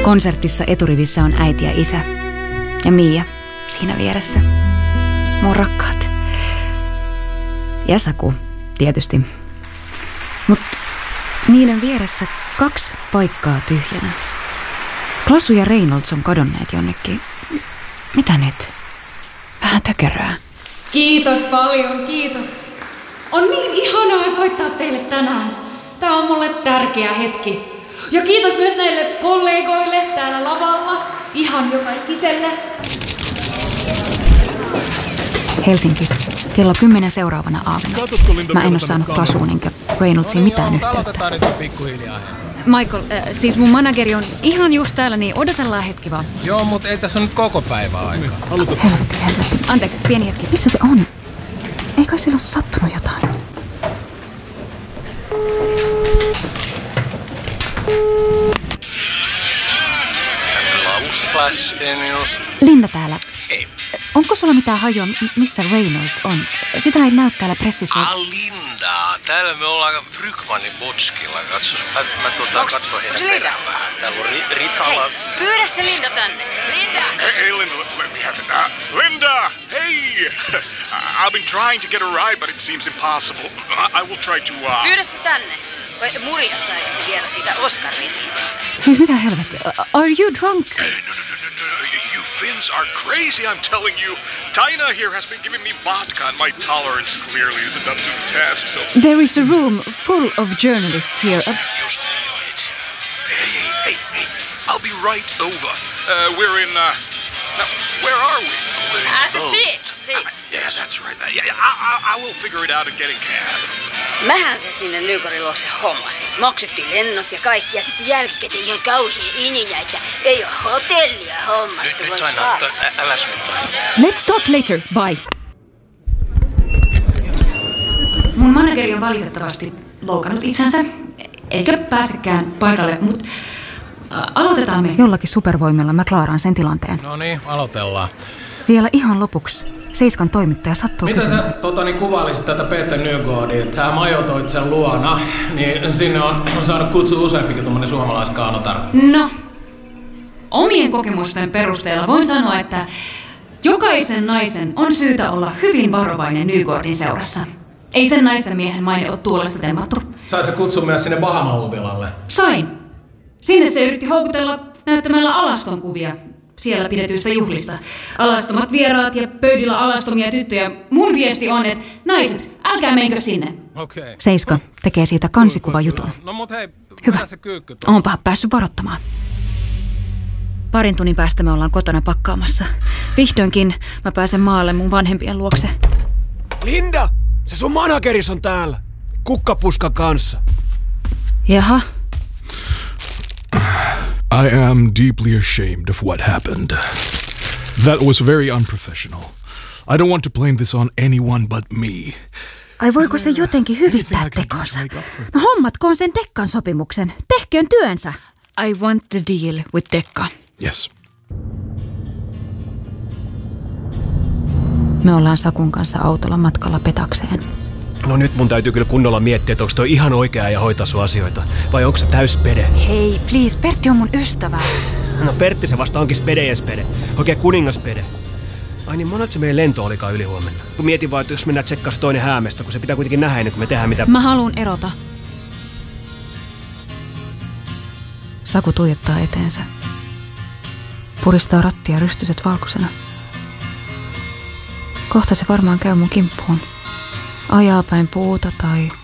Konsertissa eturivissä on äiti ja isä. Ja Mia siinä vieressä. Mun rakkaat. Ja Saku, tietysti. Mutta niiden vieressä 2 paikkaa tyhjänä. Klasu ja Reynolds on kadonneet jonnekin. Mitä nyt? Vähän tökerää. Kiitos paljon, kiitos. On niin ihanaa soittaa teille tänään. Tää on mulle tärkeä hetki. Ja kiitos myös näille kollegoille täällä lavalla. Ihan joka ikiselle. Helsinki. Kello 10 seuraavana aamuna. Mä en oo saanut Klasuun enkä Reynoldsiin mitään yhteyttä. Michael, siis mun manageri on ihan just täällä, niin odotellaan hetki vaan. Joo, mutta ei tässä on nyt koko päivää aikaa. Helvetti. Anteeksi, pieni hetki. Missä se on? Ei kai sillä ole sattunut jotain? Linda täällä. Hei. Onko sulla mitään hajua, missä Reynolds on? Sitä ei näy täällä pressissä. Linda. Täällä me ollaan Frykmanin botskilla. Mä katson heidän perään vähän. Täällä on Ritalla. Hei, pyydä se Linda tänne. Linda! Hey, Linda, let me have it. Linda! Hey! I've been trying to get a ride, but it seems impossible. I will try to... Pyydä se tänne. Murjahtaa vielä siitä Oscar-risiitistä. Hei, mitä helvettiä? Are you drunk? No. You Finns are crazy, I'm telling you. Taina here has been giving me vodka, and my tolerance clearly isn't up to the task, so... There is a room full of journalists here. Just knew it. Hey. I'll be right over. We're in, now, where are we? We're in the boat. Yeah, that's right. Yeah, I will figure it out and get a cab. Mähän se sinne Nykorin luokse hommasin. Maksettiin lennot ja kaikki, ja sitten jälkikäteen ihan kauhia ininä, että ei oo hotellia hommattu. Nyt aina, älä suuntaan. Let's talk later. Bye. Mun manageri on valitettavasti loukannut itsensä, eikä pääsekään paikalle, mutta aloitetaan me. Jollakin supervoimilla mä klaaraan sen tilanteen. No niin, aloitellaan. Vielä ihan lopuksi. Seiskan toimittaja sattuu kysymään. Mitä sä kuvailisit tätä Peter Nygårdia, että sä majoitoit sen luona, niin sinne on saanut kutsua useampikin tommonen suomalaiskaanotar. No, omien kokemusten perusteella voin sanoa, että jokaisen naisen on syytä olla hyvin varovainen Nygårdin seurassa. Ei sen naisten miehen maine ole tuolesta temmattu. Sait sä kutsua myös sinne Bahama-huvilalle? Sain. Sinne se yritti houkutella näyttämällä alaston kuvia siellä pidetyistä juhlista. Alastomat vieraat ja pöydillä alastomia tyttöjä. Mun viesti on, että naiset, älkää menkö sinne. Okay. Seiska tekee siitä kansikuvajutun. No mut hei, hyvä. Se kyykky. Oonpahan päässyt varoittamaan. 2 tunnin päästä me ollaan kotona pakkaamassa. Vihdoinkin mä pääsen maalle mun vanhempien luokse. Linda! Se sun manageris on täällä. Kukkapuskan kanssa. Jaha. I am deeply ashamed of what happened. That was very unprofessional. I don't want to blame this on anyone but me. Ai voiko se jotenkin hyvittää tekonsa? No hommatkoon sen Dekkan sopimuksen. Tehköön työnsä. I want the deal with Dekka. Yes. Me ollaan Sakun kanssa autolla matkalla Petakseen. No nyt mun täytyy kyllä kunnolla miettiä, että onko toi ihan oikea ja hoitaa sun asioita. Vai onko se täys spede? Hei, please, Pertti on mun ystävä. No Pertti se vasta onkin spedejen spede. Oikein kuningaspede. Ai niin, monelta se meidän lento olikaan ylihuomenna. Kun mietin vaan, että jos mennään tsekkaa toinen Häämestä, kun se pitää kuitenkin nähdä ennen kuin me tehdään mitä... Mä haluun erota. Saku tuijottaa eteensä. Puristaa rattia rystyset valkoisena. Kohta se varmaan käy mun kimppuun. Ajaa päin puuta tai